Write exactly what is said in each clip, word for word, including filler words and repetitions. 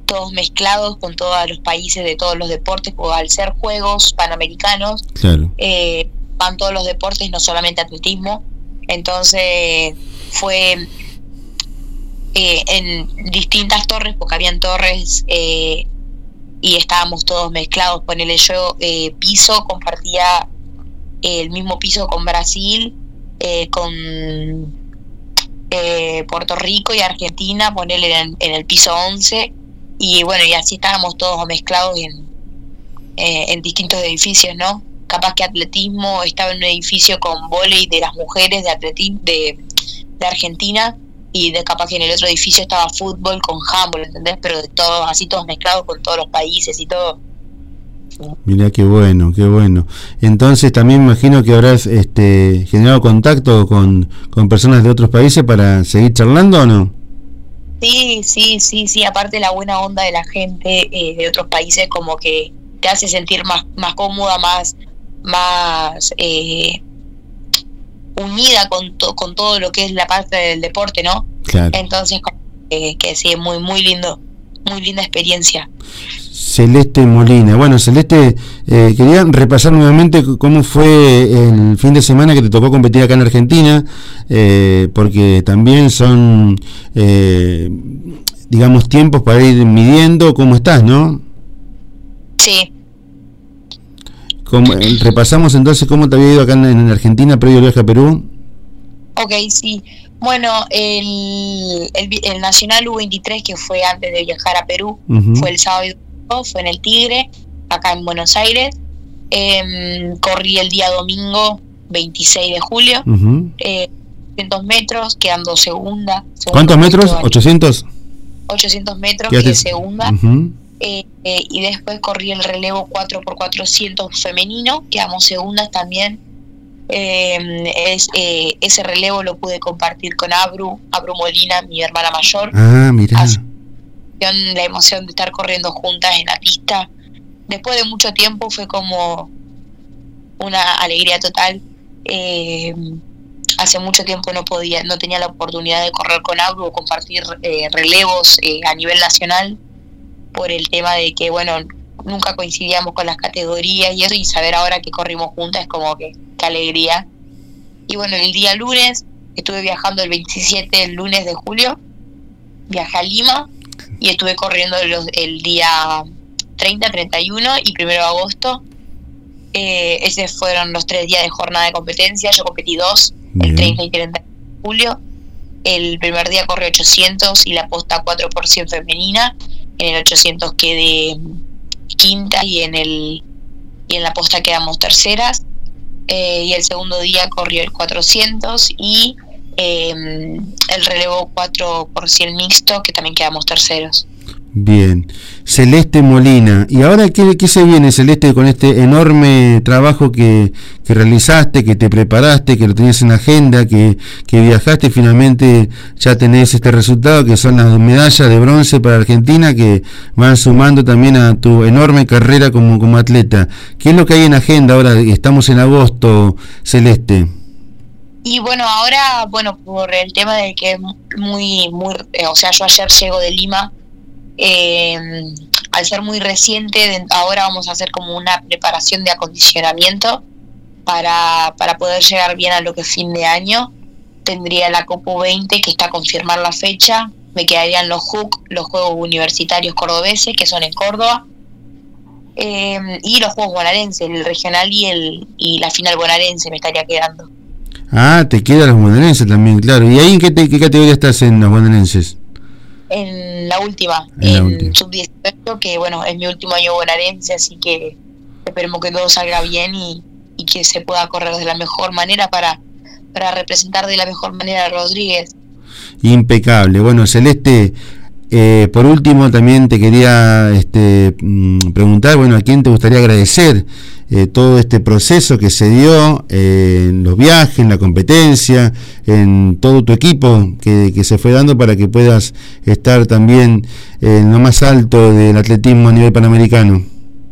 todos mezclados con todos los países de todos los deportes, porque al ser Juegos Panamericanos, claro. eh, van todos los deportes, no solamente atletismo. Entonces fue eh, en distintas torres, porque habían torres eh, y estábamos todos mezclados. Ponele, yo eh, piso, compartía el mismo piso con Brasil, eh, con eh, Puerto Rico y Argentina, ponele en, en el piso once, y bueno, y así estábamos todos mezclados en, eh, en distintos edificios, ¿no? Capaz que atletismo estaba en un edificio con vóley de las mujeres de atletismo de, de Argentina, y de capaz que en el otro edificio estaba fútbol con handball, ¿entendés? Pero de todos, así todos mezclados con todos los países y todo. Mirá qué bueno, qué bueno. Entonces también me imagino que habrás este, generado contacto con, con personas de otros países para seguir charlando, ¿o no? Sí, sí, sí, sí, aparte la buena onda de la gente eh, de otros países como que te hace sentir más, más cómoda, más, más eh, unida con, to, con todo lo que es la parte del deporte, ¿no? Claro. Entonces, eh, que sí, muy, muy lindo, muy linda experiencia. Celeste Molina. Bueno, Celeste, eh, quería repasar nuevamente cómo fue el fin de semana que te tocó competir acá en Argentina, eh, porque también son, eh, digamos, tiempos para ir midiendo cómo estás, ¿no? Sí. Como, eh, repasamos entonces cómo te había ido acá en, en Argentina previo al viaje a Perú. Ok, sí. Bueno, el, el, el Nacional U veintitrés, que fue antes de viajar a Perú, uh-huh. fue el sábado y domingo, fue en el Tigre, acá en Buenos Aires. Eh, corrí el día domingo veintiséis de julio, uh-huh. eh, ochocientos metros, quedando segunda. ¿Cuántos metros? ¿ochocientos? ochocientos metros, que es segunda. Uh-huh. eh, eh, y después corrí el relevo cuatro por cuatrocientos femenino, quedamos segundas también. Eh, es, eh, ese relevo lo pude compartir con Abru, Abru Molina, mi hermana mayor. Ah, mirá. Así, la emoción de estar corriendo juntas en la pista. Después de mucho tiempo fue como una alegría total. Eh, hace mucho tiempo no podía, no tenía la oportunidad de correr con Abru o compartir eh, relevos eh, a nivel nacional, por el tema de que, bueno, nunca coincidíamos con las categorías y eso, y saber ahora que corrimos juntas es como que qué alegría. Y bueno, el día lunes estuve viajando el veintisiete, el lunes de julio, viajé a Lima y estuve corriendo los, el día treinta, treinta y uno y primero de agosto. Eh, esos fueron los tres días de jornada de competencia. Yo competí dos, el treinta y treinta de julio. El primer día corrí ochocientos y la posta cuatro por cien femenina. En el ochocientos quedé quinta y en el y en la posta quedamos terceras. Eh, y el segundo día corrió el cuatrocientos y eh, el relevo cuatro por cien mixto, que también quedamos terceros. Bien, Celeste Molina. ¿Y ahora qué, qué se viene, Celeste, con este enorme trabajo que, que realizaste, que te preparaste, que lo tenías en agenda, que, que viajaste y finalmente ya tenés este resultado, que son las medallas de bronce para Argentina, que van sumando también a tu enorme carrera como, como atleta? ¿Qué es lo que hay en agenda ahora? Estamos en agosto, Celeste. Y bueno, ahora, bueno, por el tema de que es muy, muy, eh, o sea, yo ayer llego de Lima. Eh, al ser muy reciente, de, ahora vamos a hacer como una preparación de acondicionamiento para, para poder llegar bien a lo que es fin de año. Tendría la Copa veinte, que está a confirmar la fecha. Me quedarían los J U C, los Juegos Universitarios Cordobeses, que son en Córdoba, eh, y los Juegos Bonaerenses, el regional y el y la final bonaerense me estaría quedando. Ah, te quedan los bonaerenses también, claro. ¿Y ahí en qué, te, qué categoría estás en los bonaerenses? En la última, en, en sub dieciocho, que bueno, es mi último año bonaerense, así que esperemos que todo salga bien y, y que se pueda correr de la mejor manera para, para representar de la mejor manera a Rodríguez. Impecable. Bueno, Celeste, eh, por último también te quería este, preguntar, bueno, ¿a quién te gustaría agradecer eh, todo este proceso que se dio eh, en los viajes, en la competencia, en todo tu equipo que, que se fue dando para que puedas estar también en lo más alto del atletismo a nivel panamericano?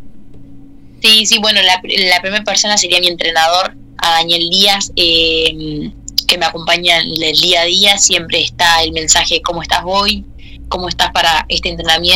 Sí, sí, bueno, la, la primera persona sería mi entrenador, a Daniel Díaz, eh, que me acompaña en el día a día. Siempre está el mensaje: ¿cómo estás hoy? ¿Cómo estás para este entrenamiento?